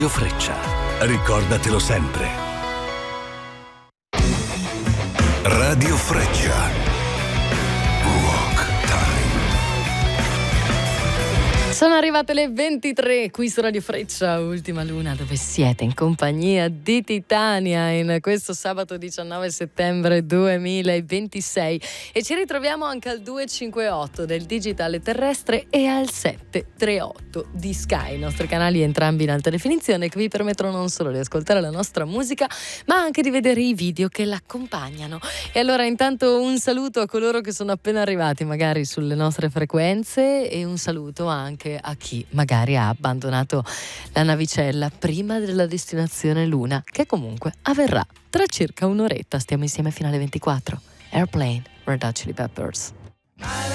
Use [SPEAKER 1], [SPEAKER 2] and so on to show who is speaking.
[SPEAKER 1] Freccia, ricordatelo sempre. Radio Freccia. Rock Time.
[SPEAKER 2] Sono arrivate le 23 qui su Radio Freccia, Ultima Luna, dove siete in compagnia di Titania in questo sabato 19 settembre 2026 e ci ritroviamo anche al 258 del digitale terrestre e al 738 di Sky, i nostri canali entrambi in alta definizione che vi permettono non solo di ascoltare la nostra musica ma anche di vedere i video che l'accompagnano. E allora intanto un saluto a coloro che sono appena arrivati magari sulle nostre frequenze e un saluto anche a chi magari ha abbandonato la navicella prima della destinazione Luna, che comunque avverrà tra circa un'oretta. Stiamo insieme fino alle 24. Airplane, Red Hot Chili Peppers.